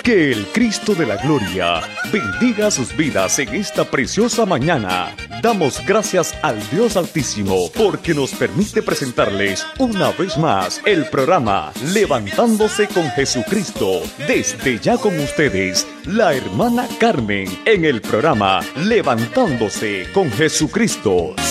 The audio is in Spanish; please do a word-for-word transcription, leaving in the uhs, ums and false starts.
Que el Cristo de la Gloria bendiga sus vidas en esta preciosa mañana. Damos gracias al Dios Altísimo porque nos permite presentarles una vez más el programa Levantándose con Jesucristo. Desde ya con ustedes, la hermana Carmen en el programa Levantándose con Jesucristo.